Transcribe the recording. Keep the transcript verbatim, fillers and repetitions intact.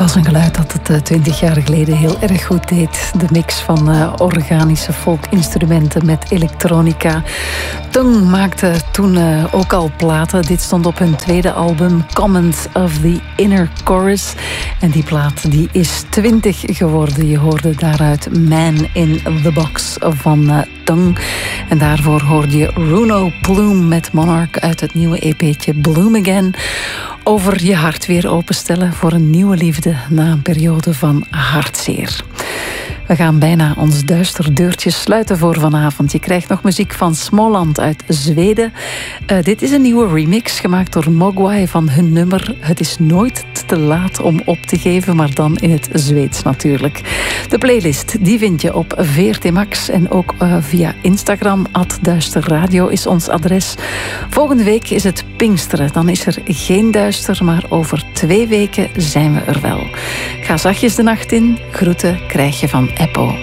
was een geluid dat het twintig jaar geleden heel erg goed deed. De mix van uh, organische folkinstrumenten met elektronica. Tung maakte toen uh, ook al platen. Dit stond op hun tweede album, Comments of the Inner Chorus. En die plaat die is twintig geworden. Je hoorde daaruit Man in the Box van uh, Tung. En daarvoor hoorde je Runo Plume met Monarch uit het nieuwe E P'tje Bloom Again. Over je hart weer openstellen voor een nieuwe liefde na een periode van hartzeer. We gaan bijna ons duister deurtje sluiten voor vanavond. Je krijgt nog muziek van Småland uit Zweden. Uh, dit is een nieuwe remix gemaakt door Mogwai van hun nummer Het is nooit te laat om op te geven, maar dan in het Zweeds natuurlijk. De playlist die vind je op V R T Max en ook uh, via Instagram. at Duisterradio is ons adres. Volgende week is het Pinksteren. Dan is er geen duister, maar over twee weken zijn we er wel. Ga zachtjes de nacht in. Groeten krijg je van Eppo.